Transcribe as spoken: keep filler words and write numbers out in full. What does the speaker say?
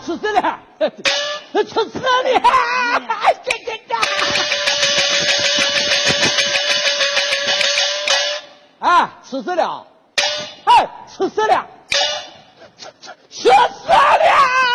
吃死了，吃死了！这这这！哎，吃死了！哎，吃死了！吃死！